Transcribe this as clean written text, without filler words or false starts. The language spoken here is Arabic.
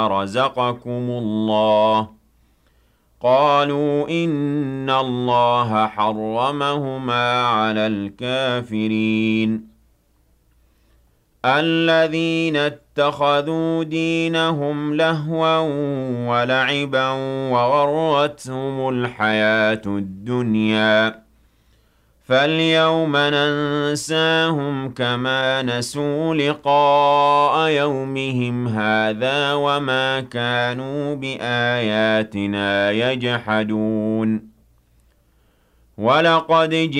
رزقكم الله قالوا إن الله حرمهما على الكافرين الذين اتخذوا دينهم لهوا ولعبا وغرتهم الحياة الدنيا فاليوم ننساهم كما نسوا لقاء يومهم هذا وما كانوا بآياتنا يجحدون ولقد